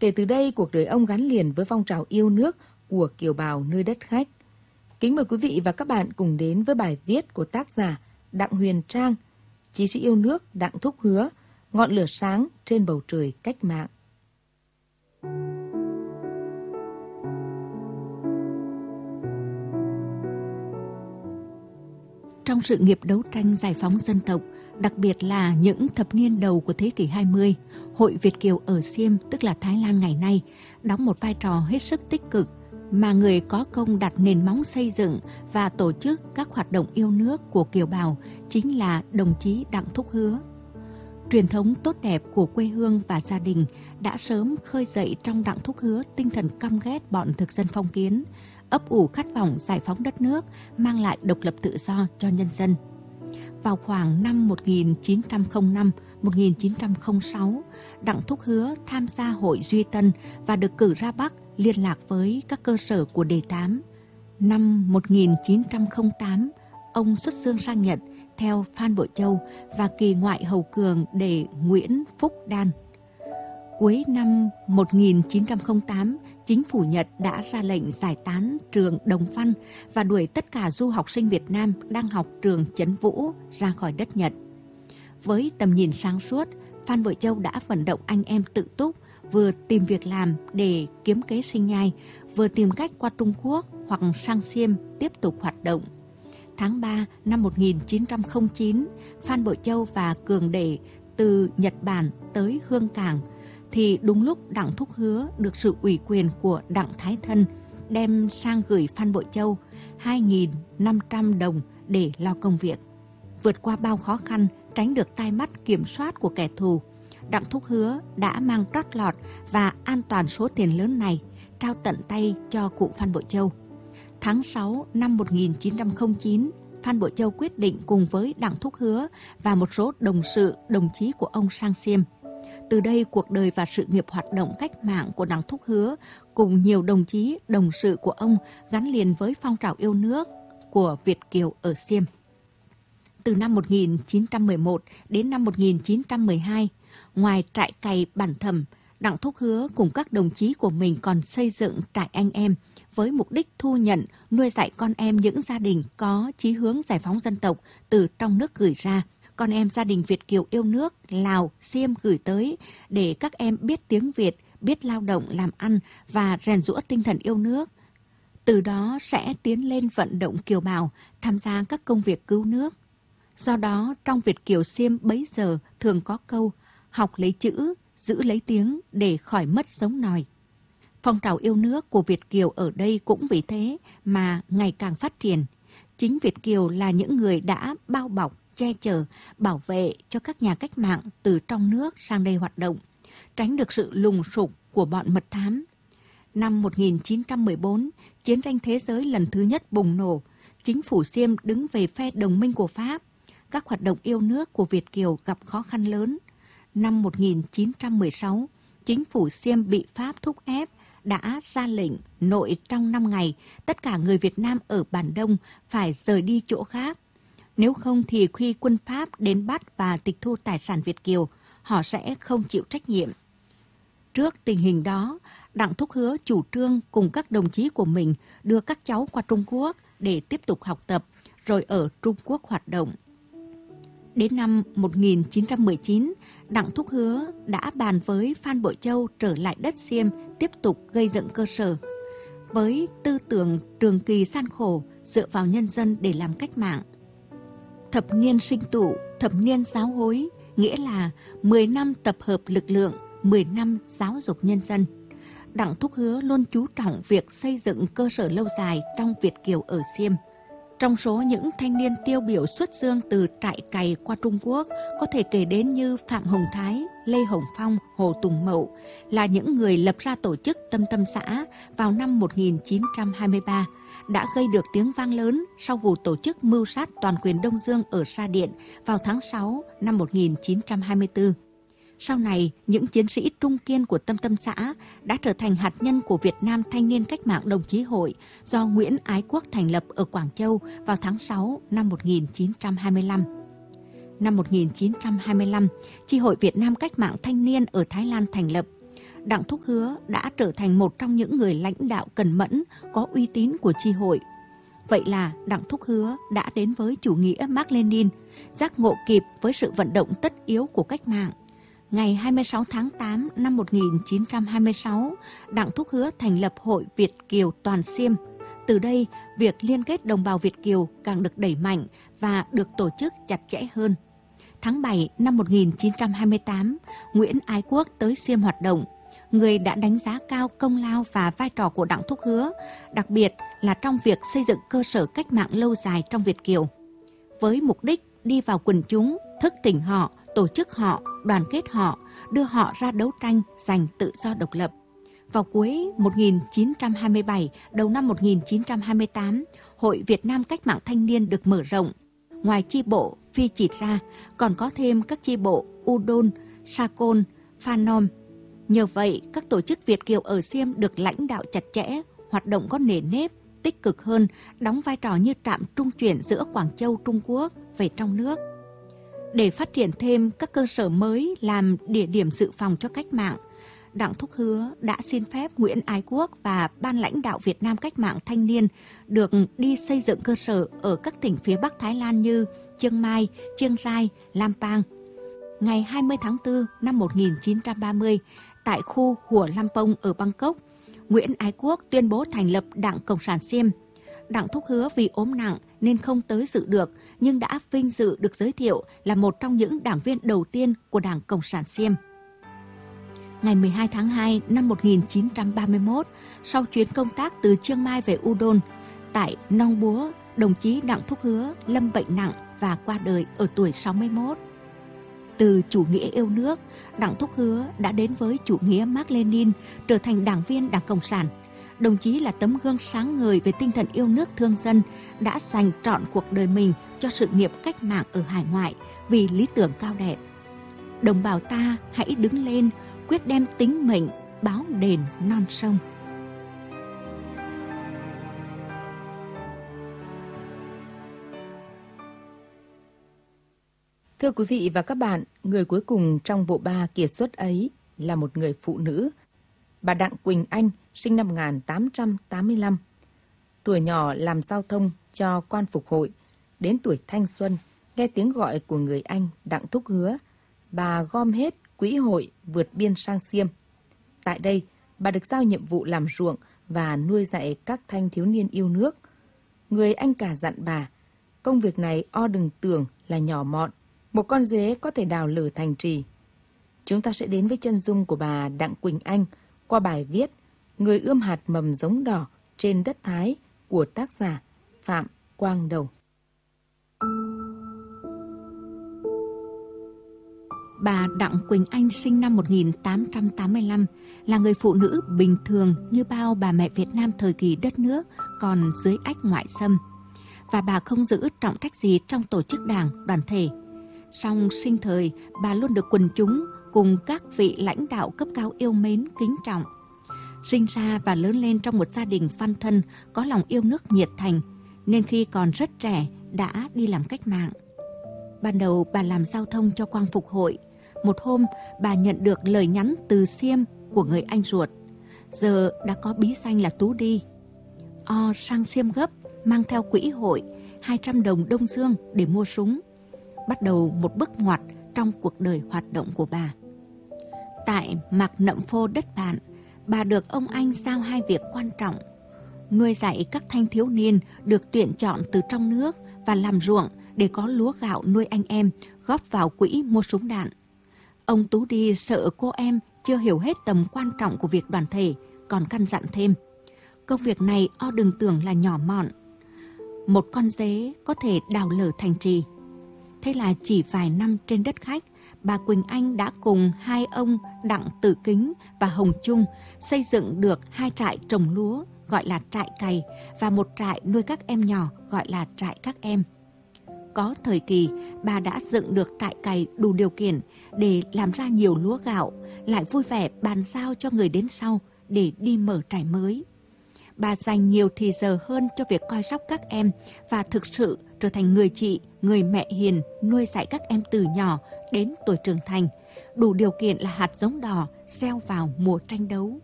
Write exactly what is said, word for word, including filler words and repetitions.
Kể từ đây, cuộc đời ông gắn liền với phong trào yêu nước của kiều bào nơi đất khách. Kính mời quý vị và các bạn cùng đến với bài viết của tác giả Đặng Huyền Trang, Chí sĩ yêu nước Đặng Thúc Hứa, Ngọn lửa sáng trên bầu trời cách mạng. Trong sự nghiệp đấu tranh giải phóng dân tộc, đặc biệt là những thập niên đầu của thế kỷ hai mươi, Hội Việt Kiều ở Xiêm, tức là Thái Lan ngày nay, đóng một vai trò hết sức tích cực mà người có công đặt nền móng xây dựng và tổ chức các hoạt động yêu nước của kiều bào chính là đồng chí Đặng Thúc Hứa. Truyền thống tốt đẹp của quê hương và gia đình đã sớm khơi dậy trong Đặng Thúc Hứa tinh thần căm ghét bọn thực dân phong kiến, ấp ủ khát vọng giải phóng đất nước, mang lại độc lập tự do cho nhân dân. Vào khoảng năm một nghìn chín trăm lẻ năm đến một nghìn chín trăm lẻ sáu, Đặng Thúc Hứa tham gia Hội Duy Tân và được cử ra Bắc liên lạc với các cơ sở của đề tám. Năm một nghìn chín trăm lẻ tám, ông xuất xương sang Nhật theo Phan Bội Châu và kỳ ngoại hầu cường để Nguyễn Phúc Đan. Cuối năm một nghìn chín trăm lẻ tám, chính phủ Nhật đã ra lệnh giải tán trường Đồng Văn và đuổi tất cả du học sinh Việt Nam đang học trường Trấn Vũ ra khỏi đất Nhật. Với tầm nhìn sáng suốt, Phan Bội Châu đã vận động anh em tự túc, vừa tìm việc làm để kiếm kế sinh nhai, vừa tìm cách qua Trung Quốc hoặc sang Xiêm tiếp tục hoạt động. Tháng ba năm một nghìn chín trăm lẻ chín, Phan Bội Châu và Cường Để từ Nhật Bản tới Hương Cảng, thì đúng lúc Đặng Thúc Hứa được sự ủy quyền của Đặng Thái Thân đem sang gửi Phan Bội Châu hai nghìn năm trăm đồng để lo công việc. Vượt qua bao khó khăn, tránh được tai mắt kiểm soát của kẻ thù, Đặng Thúc Hứa đã mang trót lọt và an toàn số tiền lớn này, trao tận tay cho cụ Phan Bội Châu. Tháng sáu năm một nghìn chín trăm lẻ chín, Phan Bội Châu quyết định cùng với Đặng Thúc Hứa và một số đồng sự, đồng chí của ông sang Xiêm. Từ đây, cuộc đời và sự nghiệp hoạt động cách mạng của Đặng Thúc Hứa cùng nhiều đồng chí, đồng sự của ông gắn liền với phong trào yêu nước của Việt Kiều ở Xiêm. Từ năm một nghìn chín trăm mười một đến năm một nghìn chín trăm mười hai, ngoài trại cày Bản Thầm, Đặng Thúc Hứa cùng các đồng chí của mình còn xây dựng trại anh em với mục đích thu nhận, nuôi dạy con em những gia đình có chí hướng giải phóng dân tộc từ trong nước gửi ra. Con em gia đình Việt Kiều yêu nước, Lào, Xiêm gửi tới để các em biết tiếng Việt, biết lao động làm ăn và rèn giũa tinh thần yêu nước. Từ đó sẽ tiến lên vận động kiều bào, tham gia các công việc cứu nước. Do đó, trong Việt Kiều Xiêm bấy giờ thường có câu học lấy chữ, giữ lấy tiếng để khỏi mất giống nòi. Phong trào yêu nước của Việt Kiều ở đây cũng vì thế mà ngày càng phát triển. Chính Việt Kiều là những người đã bao bọc, che chở, bảo vệ cho các nhà cách mạng từ trong nước sang đây hoạt động, tránh được sự lùng sục của bọn mật thám. Năm một nghìn chín trăm mười bốn, chiến tranh thế giới lần thứ nhất bùng nổ, chính phủ Xiêm đứng về phe đồng minh của Pháp. Các hoạt động yêu nước của Việt Kiều gặp khó khăn lớn. Năm một nghìn chín trăm mười sáu, chính phủ Xiêm bị Pháp thúc ép đã ra lệnh nội trong năm ngày tất cả người Việt Nam ở Bản Đông phải rời đi chỗ khác. Nếu không thì khi quân Pháp đến bắt và tịch thu tài sản Việt Kiều, họ sẽ không chịu trách nhiệm. Trước tình hình đó, Đặng Thúc Hứa chủ trương cùng các đồng chí của mình đưa các cháu qua Trung Quốc để tiếp tục học tập, rồi ở Trung Quốc hoạt động. Đến năm một nghìn chín trăm mười chín, Đặng Thúc Hứa đã bàn với Phan Bội Châu trở lại đất Xiêm tiếp tục gây dựng cơ sở. Với tư tưởng trường kỳ gian khổ, dựa vào nhân dân để làm cách mạng. Thập niên sinh tụ, thập niên giáo hối, nghĩa là mười năm tập hợp lực lượng, mười năm giáo dục nhân dân. Đặng Thúc Hứa luôn chú trọng việc xây dựng cơ sở lâu dài trong Việt Kiều ở Xiêm. Trong số những thanh niên tiêu biểu xuất dương từ trại cày qua Trung Quốc có thể kể đến như Phạm Hồng Thái, Lê Hồng Phong, Hồ Tùng Mậu là những người lập ra tổ chức Tâm Tâm xã vào năm một nghìn chín trăm hai mươi ba, đã gây được tiếng vang lớn sau vụ tổ chức mưu sát toàn quyền Đông Dương ở Sa Điện vào tháng sáu năm một nghìn chín trăm hai mươi tư. Sau này, những chiến sĩ trung kiên của Tâm Tâm xã đã trở thành hạt nhân của Việt Nam Thanh niên Cách mạng Đồng chí Hội do Nguyễn Ái Quốc thành lập ở Quảng Châu vào tháng sáu năm một nghìn chín trăm hai mươi lăm. Năm một nghìn chín trăm hai mươi lăm, Chi hội Việt Nam Cách mạng Thanh niên ở Thái Lan thành lập. Đặng Thúc Hứa đã trở thành một trong những người lãnh đạo cần mẫn, có uy tín của chi hội. Vậy là Đặng Thúc Hứa đã đến với chủ nghĩa Mác Lênin, giác ngộ kịp với sự vận động tất yếu của cách mạng. Ngày hai mươi sáu tháng tám năm một nghìn chín trăm hai mươi sáu, Đặng Thúc Hứa thành lập Hội Việt Kiều Toàn Xiêm. Từ đây, việc liên kết đồng bào Việt Kiều càng được đẩy mạnh và được tổ chức chặt chẽ hơn. Tháng bảy năm một nghìn chín trăm hai mươi tám, Nguyễn Ái Quốc tới Xiêm hoạt động. Người đã đánh giá cao công lao và vai trò của Đặng Thúc Hứa, đặc biệt là trong việc xây dựng cơ sở cách mạng lâu dài trong Việt Kiều. Với mục đích đi vào quần chúng, thức tỉnh họ, tổ chức họ, đoàn kết họ, đưa họ ra đấu tranh giành tự do độc lập. Vào cuối một nghìn chín trăm hai mươi bảy, đầu năm một nghìn chín trăm hai mươi tám, Hội Việt Nam Cách mạng Thanh niên được mở rộng. Ngoài chi bộ Phi Chịt ra, còn có thêm các chi bộ Udon, Sa Côn, Pha Nom. Nhờ vậy, các tổ chức Việt Kiều ở Xiêm được lãnh đạo chặt chẽ, hoạt động có nề nếp, tích cực hơn, đóng vai trò như trạm trung chuyển giữa Quảng Châu, Trung Quốc về trong nước. Để phát triển thêm các cơ sở mới làm địa điểm dự phòng cho cách mạng, Đặng Thúc Hứa đã xin phép Nguyễn Ái Quốc và Ban lãnh đạo Việt Nam Cách mạng Thanh niên được đi xây dựng cơ sở ở các tỉnh phía Bắc Thái Lan như Chiang Mai, Chiang Rai, Lampang. Ngày hai mươi tháng tư năm một nghìn chín trăm ba mươi, tại khu Hủa Lampong ở Bangkok, Nguyễn Ái Quốc tuyên bố thành lập Đảng Cộng sản Xiêm. Đặng Thúc Hứa vì ốm nặng nên không tới dự được, nhưng đã vinh dự được giới thiệu là một trong những đảng viên đầu tiên của Đảng Cộng sản Xiêm. Ngày mười hai tháng hai năm một nghìn chín trăm ba mươi mốt, sau chuyến công tác từ Chiang Mai về Udon, tại Nong Búa, đồng chí Đặng Thúc Hứa lâm bệnh nặng và qua đời ở tuổi sáu mươi mốt. Từ chủ nghĩa yêu nước, Đặng Thúc Hứa đã đến với chủ nghĩa Mác Lênin, trở thành đảng viên Đảng Cộng sản. Đồng chí là tấm gương sáng ngời về tinh thần yêu nước thương dân, đã dành trọn cuộc đời mình cho sự nghiệp cách mạng ở hải ngoại vì lý tưởng cao đẹp. Đồng bào ta hãy đứng lên, quyết đem tính mệnh báo đền non sông. Thưa quý vị và các bạn, người cuối cùng trong bộ ba kiệt xuất ấy là một người phụ nữ, bà Đặng Quỳnh Anh, sinh năm một nghìn tám trăm tám mươi lăm. Tuổi nhỏ làm giao thông cho quan phục hội, đến tuổi thanh xuân, nghe tiếng gọi của người anh Đặng Thúc Hứa, bà gom hết quỹ hội vượt biên sang Xiêm. Tại đây, bà được giao nhiệm vụ làm ruộng và nuôi dạy các thanh thiếu niên yêu nước. Người anh cả dặn bà, công việc này o đừng tưởng là nhỏ mọn, một con dế có thể đào lở thành trì. Chúng ta sẽ đến với chân dung của bà Đặng Quỳnh Anh qua bài viết Người ươm hạt mầm giống đỏ trên đất Thái của tác giả Phạm Quang Đầu. Bà Đặng Quỳnh Anh sinh năm một nghìn tám trăm tám mươi lăm, là người phụ nữ bình thường như bao bà mẹ Việt Nam thời kỳ đất nước còn dưới ách ngoại xâm. Và bà không giữ trọng trách gì trong tổ chức đảng, đoàn thể. Song sinh thời, bà luôn được quần chúng cùng các vị lãnh đạo cấp cao yêu mến, kính trọng. Sinh ra và lớn lên trong một gia đình văn thân có lòng yêu nước nhiệt thành, nên khi còn rất trẻ đã đi làm cách mạng. Ban đầu bà làm giao thông cho quan phục hội. Một hôm, bà nhận được lời nhắn từ Xiêm của người anh ruột. Giờ đã có bí danh là Tú Đi. O sang Xiêm gấp, mang theo quỹ hội hai trăm đồng Đông Dương để mua súng. Bắt đầu một bước ngoặt trong cuộc đời hoạt động của bà. Tại Mạc Nậm Phô đất bạn, bà được ông anh giao hai việc quan trọng: nuôi dạy các thanh thiếu niên được tuyển chọn từ trong nước và làm ruộng để có lúa gạo nuôi anh em, góp vào quỹ mua súng đạn. Ông Tú Đi sợ cô em chưa hiểu hết tầm quan trọng của việc đoàn thể, còn căn dặn thêm: công việc này o đừng tưởng là nhỏ mọn, một con dế có thể đào lở thành trì. Thế là chỉ vài năm trên đất khách, bà Quỳnh Anh đã cùng hai ông Đặng Tử Kính và Hồng Trung xây dựng được hai trại trồng lúa gọi là trại cày và một trại nuôi các em nhỏ gọi là trại các em. Có thời kỳ, bà đã dựng được trại cày đủ điều kiện để làm ra nhiều lúa gạo, lại vui vẻ bàn giao cho người đến sau để đi mở trại mới. Bà dành nhiều thì giờ hơn cho việc coi sóc các em và thực sự trở thành người chị, người mẹ hiền nuôi dạy các em từ nhỏ đến tuổi trưởng thành, đủ điều kiện là hạt giống đỏ gieo vào mùa tranh đấu